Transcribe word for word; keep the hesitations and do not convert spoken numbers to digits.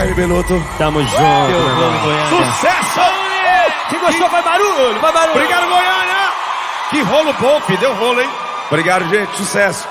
aí, Beloto. Tamo junto, Deu meu gol em irmão. Goiânia. Sucesso! Quem gostou vai barulho, vai barulho. Obrigado, Goiânia! Que rolo bom, filho. Deu rolo, hein? Obrigado, gente. Sucesso.